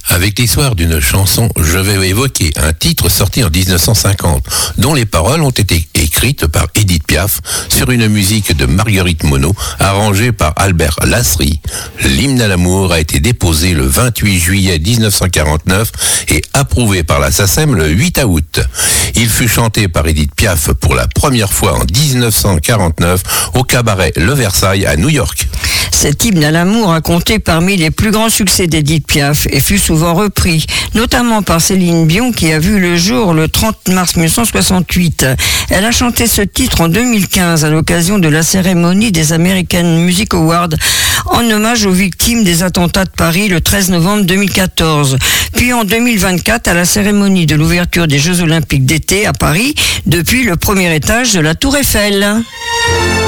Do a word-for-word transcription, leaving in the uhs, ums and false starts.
Avec l'histoire d'une chanson, je vais évoquer un titre sorti en dix-neuf cent cinquante, dont les paroles ont été écrites par Édith Piaf sur une musique de Marguerite Monod, arrangée par Albert Lasserie. L'hymne à l'amour a été déposé le vingt-huit juillet dix-neuf cent quarante-neuf et approuvé par la SACEM le huit août. Il fut chanté par Édith Piaf pour la première fois en dix-neuf cent quarante-neuf au cabaret Le Versailles à New York. Cet hymne à l'amour a compté parmi les plus grands succès d'Édith Piaf et fut souvent repris, notamment par Céline Dion qui a vu le jour le trente mars mille neuf cent soixante-huit. Elle a chanté ce titre en deux mille quinze à l'occasion de la cérémonie des American Music Awards en hommage aux victimes des attentats de Paris le treize novembre deux mille quatorze. Puis en deux mille vingt-quatre à la cérémonie de l'ouverture des Jeux Olympiques d'été à Paris depuis le premier étage de la Tour Eiffel.